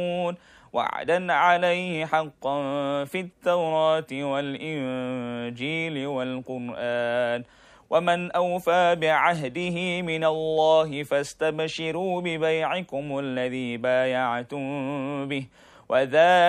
وعدا عليه حقا في التوراة والإنجيل والقرآن ومن أوفى بعهده من الله فاستبشروا ببيعكم الذي بايعتم به وذلك